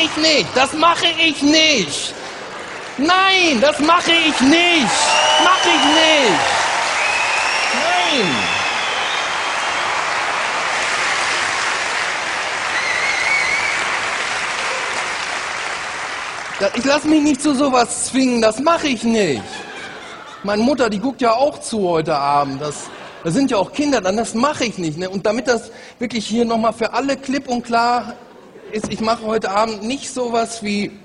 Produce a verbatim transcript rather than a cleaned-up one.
ich nicht. Das mache ich nicht. Nein, das mache ich nicht. Mache ich nicht. Nein. Ich lasse mich nicht zu sowas zwingen, das mache ich nicht. Meine Mutter, die guckt ja auch zu heute Abend. Das, da sind ja auch Kinder, dann das mache ich nicht. Ne? Und damit das wirklich hier nochmal für alle klipp und klar ist, ich mache heute Abend nicht sowas wie